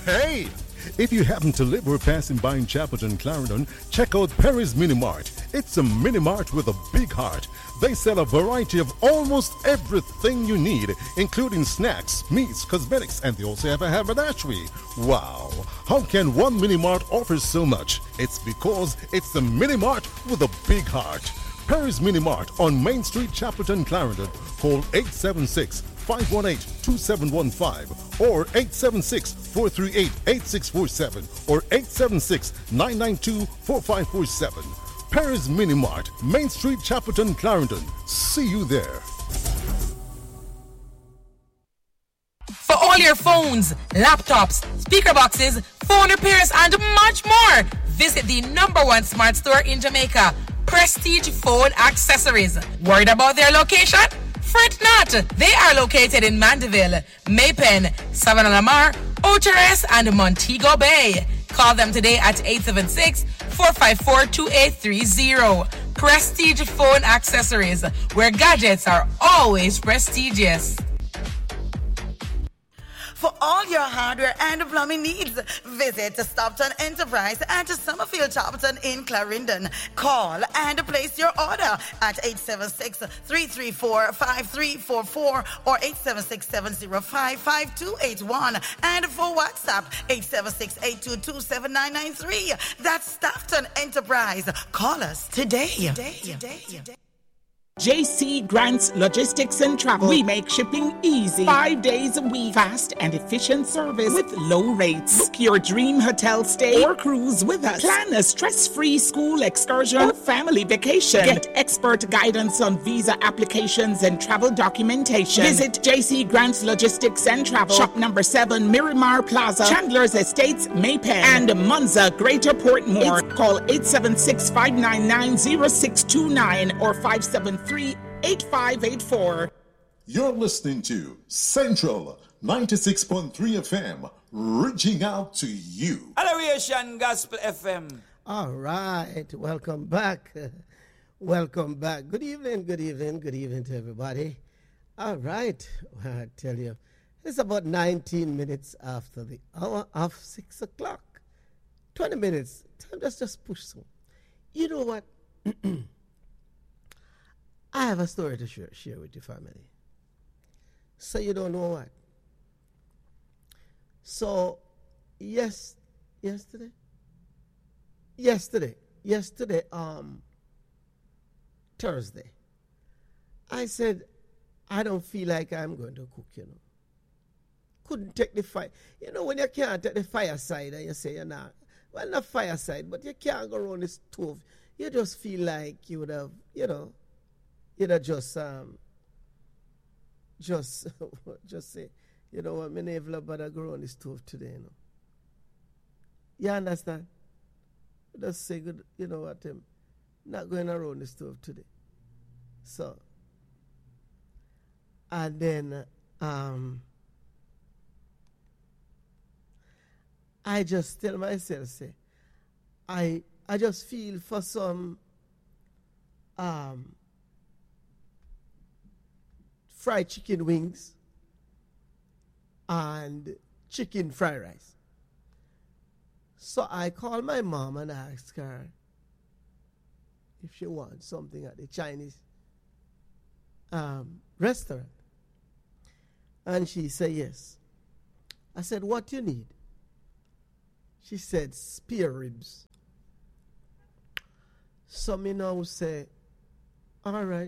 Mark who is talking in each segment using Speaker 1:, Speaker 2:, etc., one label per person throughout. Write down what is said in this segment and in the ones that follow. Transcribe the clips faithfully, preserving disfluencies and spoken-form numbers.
Speaker 1: Hey! If you happen to live or passing by in Chapelton, Clarendon, check out Perry's Mini Mart. It's a mini mart with a big heart. They sell a variety of almost everything you need, including snacks, meats, cosmetics, and they also have a haberdashery. Wow! How can one mini mart offer so much? It's because it's a mini mart with a big heart. Perry's Mini Mart on Main Street, Chapelton, Clarendon. Call eight seven six, five one eight, two seven one five or eight seven six, four three eight, eight six four seven or eight seven six, nine nine two, four five four seven. Perry's Mini Mart, Main Street, Chapelton, Clarendon. See you there.
Speaker 2: For all your phones, laptops, speaker boxes, phone repairs, and much more, visit the number one smart store in Jamaica, Prestige Phone Accessories. Worried about their location? Fret not. They are located in Mandeville, Maypen, Savannah Lamar, Oteres, and Montego Bay. Call them today at eight seven six, four five four, two eight three zero. Prestige Phone Accessories, where gadgets are always prestigious.
Speaker 3: For all your hardware and plumbing needs, visit Stockton Enterprise at Summerfield Chapelton in Clarendon. Call and place your order at eight seven six, three three four, five three four four or eight seven six, seven zero five, five two eight one. And for WhatsApp, eight seven six, eight two two, seven nine nine three. That's Stockton Enterprise. Call us today. today, today, today.
Speaker 4: J C Grants Logistics and Travel. We make shipping easy. Five days a week. Fast and efficient service with low rates. Book your dream hotel stay or cruise with us. Plan a stress-free school excursion or family vacation. Get expert guidance on visa applications and travel documentation. Visit J C Grants Logistics and Travel. Shop number seven, Miramar Plaza, Chandler's Estates, Maypen, and Monza, Greater Portmore. Call eight seven six, five nine nine, zero six two nine or five seven three, eight five eight four.
Speaker 5: You're listening to Central ninety-six point three F M, reaching out to you.
Speaker 6: Adoration Gospel F M.
Speaker 7: All right, welcome back. Welcome back. Good evening, good evening, good evening to everybody. All right, well, I tell you, it's about nineteen minutes after the hour of six o'clock. twenty minutes. Time just just push through. You know what? I have a story to share, share with your family. So you don't know what? So, yes, yesterday? Yesterday, yesterday, um, Thursday, I said, I don't feel like I'm going to cook, you know. Couldn't take the fire. You know, when you can't take the fireside and you say you're not, well, not fireside, but you can't go around the stove. You just feel like you would have, you know, you know, just, um, just, just say, you know what, me never better go on the stove today, you know. You understand? Just say, good, you know what, I'm not going around the stove today. So, and then, um, I just tell myself, say, I, I just feel for some, um, fried chicken wings and chicken fried rice. So I called my mom and asked her if she wants something at the Chinese um, restaurant. And she said yes. I said, what do you need? She said, spare ribs. So me now say, all right.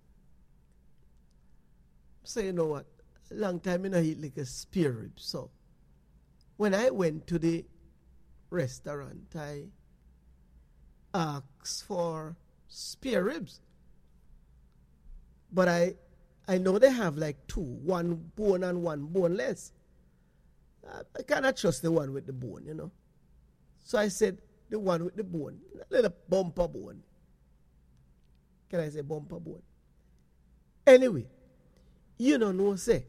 Speaker 7: So you know what? Long time I eat like a spare rib. So when I went to the restaurant, I asked for spare ribs. But I I know they have like two, one bone and one boneless. I, I cannot trust the one with the bone, you know. So I said the one with the bone, a little bumper bone. Can I say bumper bone? Anyway. You don't know, say.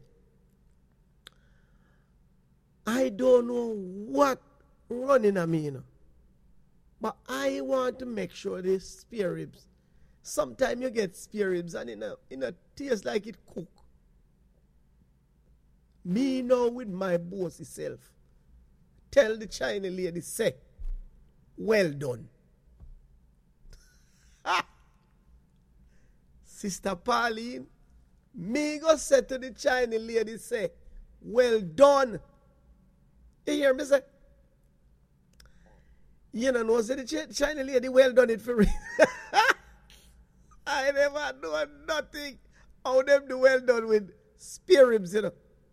Speaker 7: I don't know what running at me, you know. But I want to make sure the spare ribs. Sometimes you get spare ribs and it a, it a taste like it cook. Me now with my bossy self. tell the Chinese lady, say, well done. Sister Pauline, me go say to the Chinese lady, say, well done. You hear me say? You know, no, say the Ch- Chinese lady, well done it for me. I never know nothing how them do well done with spare ribs, you know.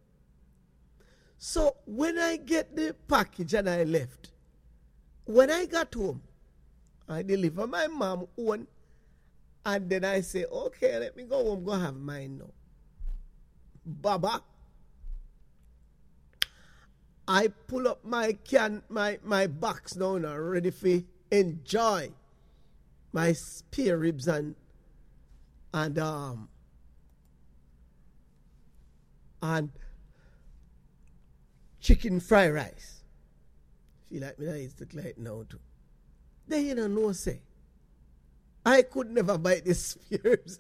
Speaker 7: So when I get the package and I left, when I got home, I deliver my mom one, and then I say, okay, let me go home, go have mine now. Baba, I pull up my can, my, my box now, now, ready for enjoy my spare ribs and and um and chicken fried rice. Feel like me I used to like now too. Then you know no say. I could never bite the spears.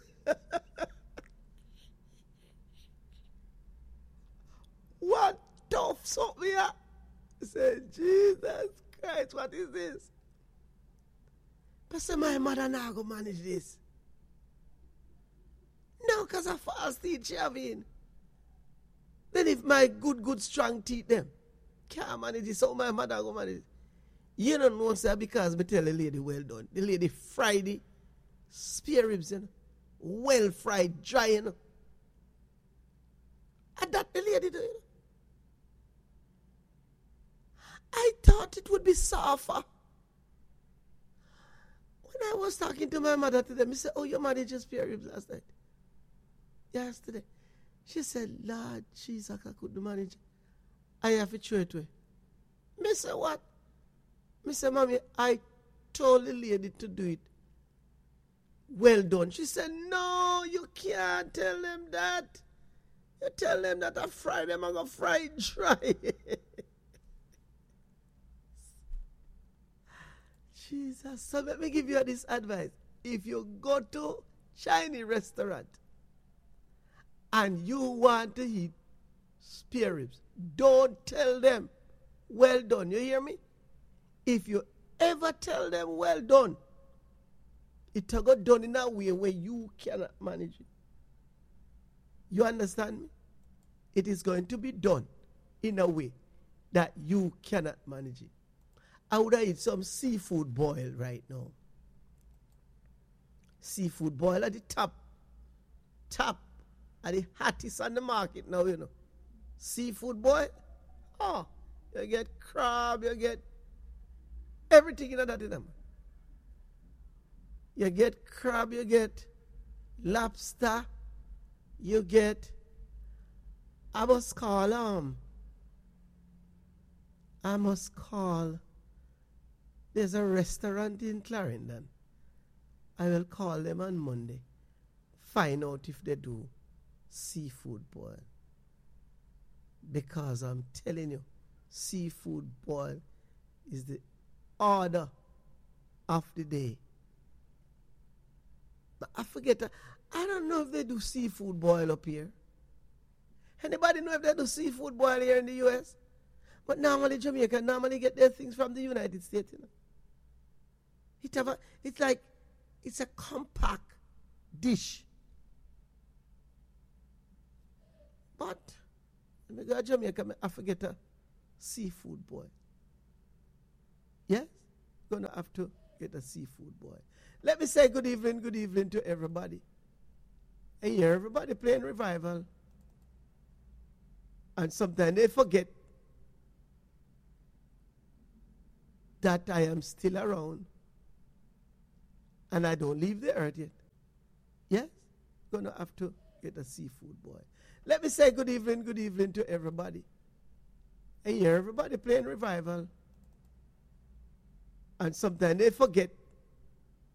Speaker 7: What tough something here? I said, Jesus Christ, what is this? But say my mother now go manage this. No, because I fast teeth having. Then if my good, good, strong teeth them can't manage this, so my mother go manage it. You don't know, sir, because me tell the lady well done. The lady fried the spare ribs, you know, well fried, dry, you know. And that the lady do, you know. I thought it would be softer. When I was talking to my mother today, I said, oh, your mother just spare ribs last night. Yesterday. She said, Lord Jesus, I couldn't manage it. I have to throw it away. Me say, what? Me say, Mommy, I told the lady to do it. Well done. She said, no, you can't tell them that. You tell them that I fry them, I'm going to fry it dry. Jesus. So let me give you this advice. If you go to Chinese restaurant and you want to eat spare ribs, don't tell them, well done. You hear me? If you ever tell them, well done, it will go done in a way where you cannot manage it. You understand me? It is going to be done in a way that you cannot manage it. I would eat some seafood boil right now. Seafood boil at the top. Top. At the hottest on the market now, you know. Seafood boil. Oh, you get crab, you get everything in that in them. You get crab, you get lobster, you get, I must call, um, I must call, there's a restaurant in Clarendon. I will call them on Monday. Find out if they do seafood boil. Because I'm telling you, seafood boil is the order of the day. But I forget, I don't know if they do seafood boil up here. Anybody know if they do seafood boil here in the U S? But normally Jamaica normally get their things from the United States, you know. It have a, it's like, it's a compact dish. But when I go to Jamaica, I forget a seafood boil. Yes? Gonna have to get a seafood boil. Let me say good evening, good evening to everybody. And here, everybody playing revival. And sometimes they forget that I am still around. And I don't leave the earth yet. Yes? Gonna have to get a seafood boil. Let me say good evening, good evening to everybody. And here, everybody playing revival. And sometimes they forget